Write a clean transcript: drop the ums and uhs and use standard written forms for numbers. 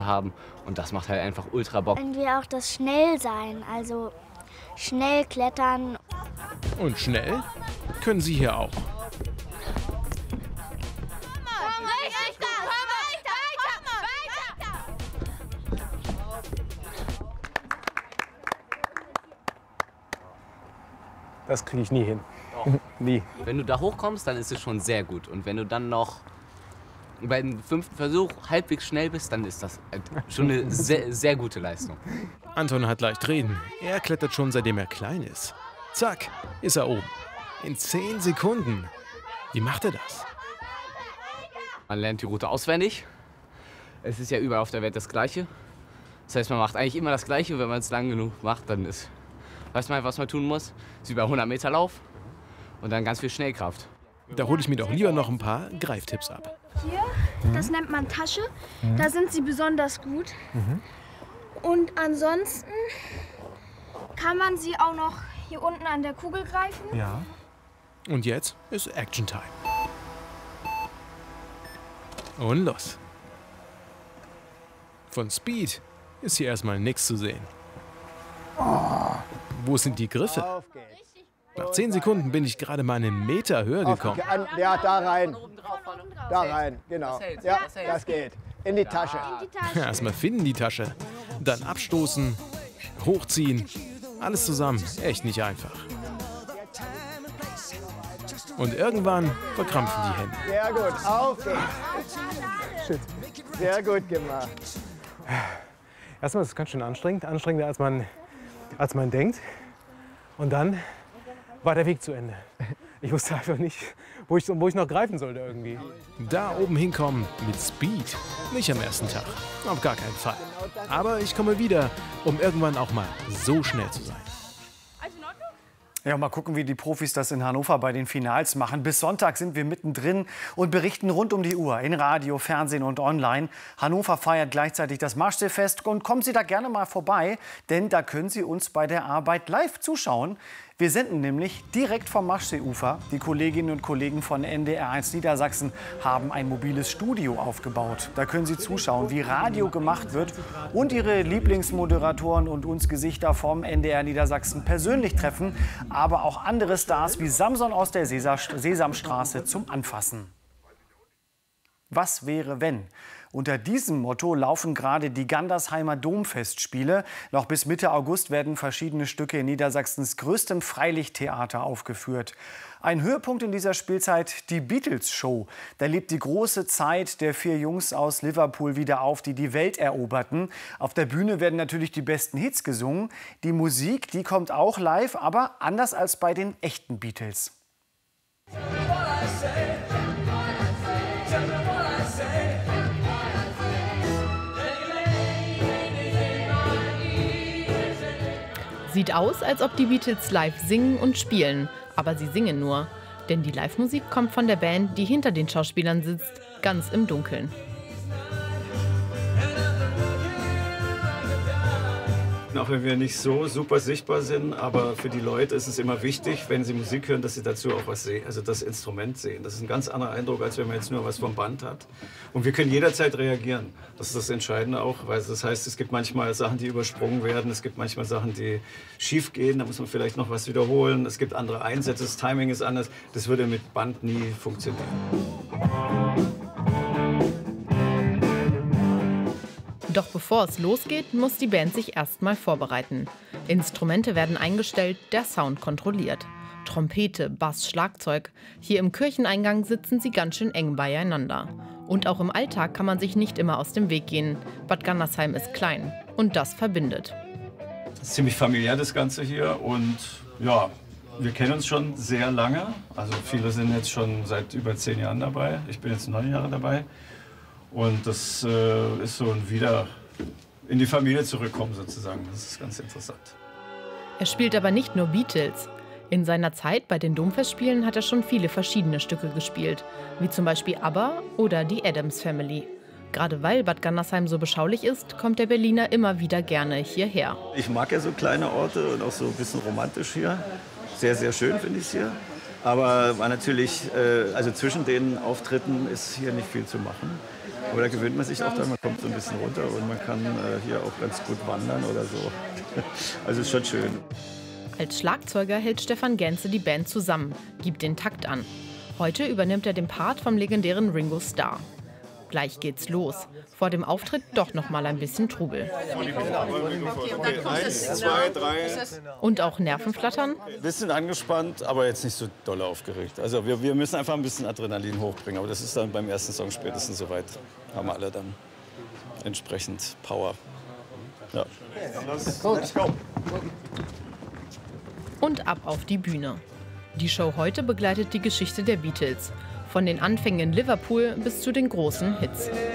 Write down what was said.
haben. Und das macht halt einfach ultra Bock. Irgendwie auch das Schnellsein, also schnell klettern. Und schnell können Sie hier auch. Das kriege ich nie hin. Nie. Wenn du da hochkommst, dann ist es schon sehr gut. Und wenn du dann noch beim 5. Versuch halbwegs schnell bist, dann ist das schon eine sehr, sehr gute Leistung. Anton hat leicht reden. Er klettert schon, seitdem er klein ist. Zack, ist er oben. In 10 Sekunden. Wie macht er das? Man lernt die Route auswendig. Es ist ja überall auf der Welt das Gleiche. Das heißt, man macht eigentlich immer das Gleiche. Wenn man es lang genug macht, dann weiß man, was man tun muss. Es ist über 100 Meter Lauf und dann ganz viel Schnellkraft. Da hole ich mir doch lieber noch ein paar Greiftipps ab. Hier, das nennt man Tasche. Da sind sie besonders gut. Und ansonsten kann man sie auch noch hier unten an der Kugel greifen. Ja. Und jetzt ist Action Time. Und los. Von Speed ist hier erstmal nichts zu sehen. Wo sind die Griffe? Auf geht's. Nach 10 Sekunden bin ich gerade mal einen Meter höher gekommen. Ja, da rein. Da rein, genau. Ja, das geht. In die Tasche. Erstmal finden die Tasche, dann abstoßen, hochziehen. Alles zusammen, echt nicht einfach. Und irgendwann verkrampfen die Hände. Sehr gut, auf geht's. Shit. Sehr gut gemacht. Erstmal ist es ganz schön anstrengend. Anstrengender, als man denkt. Und dann war der Weg zu Ende. Ich wusste einfach nicht, wo ich noch greifen sollte irgendwie. Da oben hinkommen mit Speed. Nicht am ersten Tag. Auf gar keinen Fall. Aber ich komme wieder, um irgendwann auch mal so schnell zu sein. Ja, mal gucken, wie die Profis das in Hannover bei den Finals machen. Bis Sonntag sind wir mittendrin und berichten rund um die Uhr in Radio, Fernsehen und online. Hannover feiert gleichzeitig das Marschseefest und kommen Sie da gerne mal vorbei, denn da können Sie uns bei der Arbeit live zuschauen. Wir senden nämlich direkt vom Marschseeufer. Die Kolleginnen und Kollegen von NDR1 Niedersachsen haben ein mobiles Studio aufgebaut. Da können Sie zuschauen, wie Radio gemacht wird und Ihre Lieblingsmoderatoren und uns Gesichter vom NDR Niedersachsen persönlich treffen, aber auch andere Stars wie Samson aus der Sesamstraße zum Anfassen. Was wäre, wenn? Unter diesem Motto laufen gerade die Gandersheimer Domfestspiele. Noch bis Mitte August werden verschiedene Stücke in Niedersachsens größtem Freilichttheater aufgeführt. Ein Höhepunkt in dieser Spielzeit, die Beatles-Show. Da lebt die große Zeit der 4 Jungs aus Liverpool wieder auf, die die Welt eroberten. Auf der Bühne werden natürlich die besten Hits gesungen. Die Musik, die kommt auch live, aber anders als bei den echten Beatles. Sieht aus, als ob die Beatles live singen und spielen. Aber sie singen nur. Denn die Live-Musik kommt von der Band, die hinter den Schauspielern sitzt, ganz im Dunkeln. Auch wenn wir nicht so super sichtbar sind, aber für die Leute ist es immer wichtig, wenn sie Musik hören, dass sie dazu auch was sehen, also das Instrument sehen. Das ist ein ganz anderer Eindruck, als wenn man jetzt nur was vom Band hat. Und wir können jederzeit reagieren. Das ist das Entscheidende auch, weil das heißt, es gibt manchmal Sachen, die übersprungen werden, es gibt manchmal Sachen, die schief gehen, da muss man vielleicht noch was wiederholen, es gibt andere Einsätze, das Timing ist anders. Das würde mit Band nie funktionieren. Doch bevor es losgeht, muss die Band sich erstmal vorbereiten. Instrumente werden eingestellt, der Sound kontrolliert. Trompete, Bass, Schlagzeug. Hier im Kircheneingang sitzen sie ganz schön eng beieinander. Und auch im Alltag kann man sich nicht immer aus dem Weg gehen. Bad Gandersheim ist klein und das verbindet. Es ist ziemlich familiär, das Ganze hier. Und ja, wir kennen uns schon sehr lange. Also viele sind jetzt schon seit über 10 Jahren dabei. Ich bin jetzt 9 Jahre dabei. Und das ist so ein wieder in die Familie zurückkommen sozusagen. Das ist ganz interessant. Er spielt aber nicht nur Beatles. In seiner Zeit bei den Domfestspielen hat er schon viele verschiedene Stücke gespielt, wie zum Beispiel ABBA oder die Addams Family. Gerade weil Bad Gandersheim so beschaulich ist, kommt der Berliner immer wieder gerne hierher. Ich mag ja so kleine Orte und auch so ein bisschen romantisch hier. Sehr, sehr schön finde ich es hier. Aber war natürlich, also zwischen den Auftritten ist hier nicht viel zu machen. Aber da gewöhnt man sich auch dran, man kommt so ein bisschen runter und man kann hier auch ganz gut wandern oder so. Also ist schon schön. Als Schlagzeuger hält Stefan Gänze die Band zusammen, gibt den Takt an. Heute übernimmt er den Part vom legendären Ringo Starr. Gleich geht's los. Vor dem Auftritt doch noch mal ein bisschen Trubel. Okay, 1, 2, 3. Und auch Nervenflattern? Bisschen angespannt, aber jetzt nicht so doll aufgeregt. Also wir müssen einfach ein bisschen Adrenalin hochbringen. Aber das ist dann beim ersten Song spätestens soweit. Haben alle dann entsprechend Power. Ja. Let's go. Und ab auf die Bühne. Die Show heute begleitet die Geschichte der Beatles. Von den Anfängen in Liverpool bis zu den großen Hits.